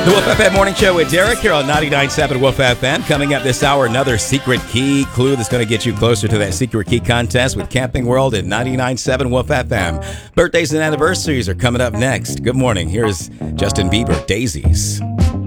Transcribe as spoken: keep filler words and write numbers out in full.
The Wolf F M Morning Show with Derek here on ninety-nine point seven Wolf F M. Coming up this hour, another secret key clue that's going to get you closer to that secret key contest with Camping World at ninety-nine point seven Wolf F M. Birthdays and anniversaries are coming up next. Good morning. Here's Justin Bieber, Daisies.